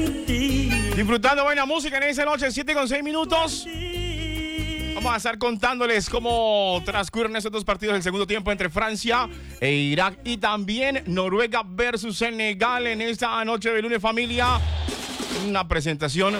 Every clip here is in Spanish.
Disfrutando buena música en esta noche, 7:06. Vamos a estar contándoles cómo transcurren estos dos partidos del segundo tiempo entre Francia e Irak y también Noruega versus Senegal en esta noche de lunes, familia. Una presentación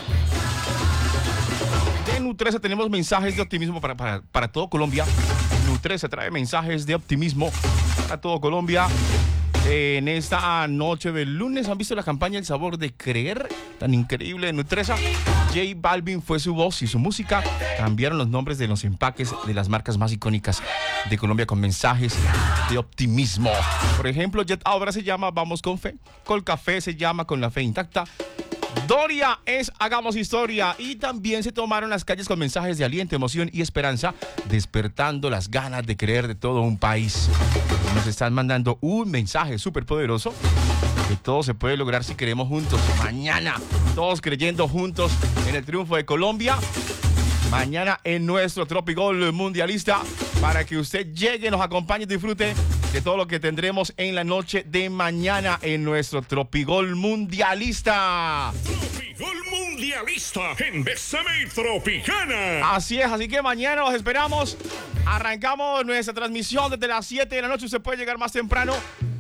de Nutresa. Tenemos mensajes de optimismo para todo Colombia. Nutresa trae mensajes de optimismo para todo Colombia. En esta noche del lunes, ¿han visto la campaña El Sabor de Creer? Tan increíble de Nutresa. J Balvin fue su voz y su música. Cambiaron los nombres de los empaques de las marcas más icónicas de Colombia con mensajes de optimismo. Por ejemplo, Jet ahora se llama Vamos con Fe. Colcafé se llama Con la Fe Intacta. Doria es Hagamos Historia. Y también se tomaron las calles con mensajes de aliento, emoción y esperanza, despertando las ganas de creer de todo un país. Nos están mandando un mensaje súper poderoso, que todo se puede lograr si creemos juntos. Mañana, todos creyendo juntos en el triunfo de Colombia. Mañana en nuestro Tropigol Mundialista, para que usted llegue, nos acompañe y disfrute de todo lo que tendremos en la noche de mañana en nuestro Tropigol Mundialista. Tropigol Mundialista en Bésame Tropicana. Así es, así que mañana los esperamos. Arrancamos nuestra transmisión desde las 7 de la noche. Usted puede llegar más temprano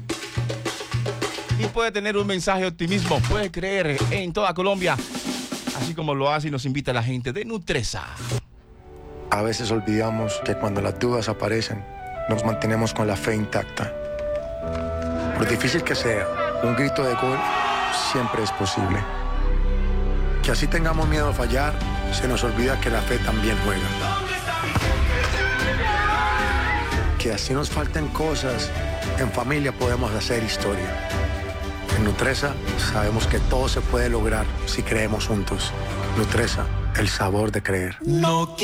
y puede tener un mensaje de optimismo. Puede creer en toda Colombia, así como lo hace y nos invita la gente de Nutresa. A veces olvidamos que cuando las dudas aparecen, nos mantenemos con la fe intacta. Por difícil que sea, un grito de gol siempre es posible. Que así tengamos miedo a fallar, se nos olvida que la fe también juega. Que así nos falten cosas, en familia podemos hacer historia. En Nutresa sabemos que todo se puede lograr si creemos juntos. Nutresa, el sabor de creer. No